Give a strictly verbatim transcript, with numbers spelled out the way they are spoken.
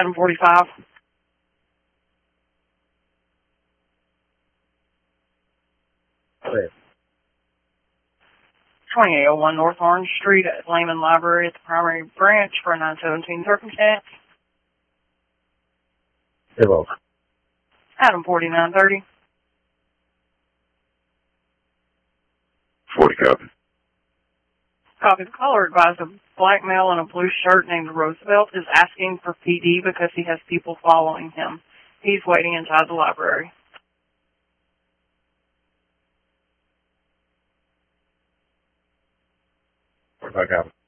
Adam forty-five. Wait. twenty-eight oh one North Orange Street at Lehman Library at the primary branch for a nine seventeen circumstance. Hello. Adam forty-nine thirty. forty copy. Copy. The caller advised a black male in a blue shirt named Roosevelt is asking for P D because he has people following him. He's waiting inside the library. forty-five copy.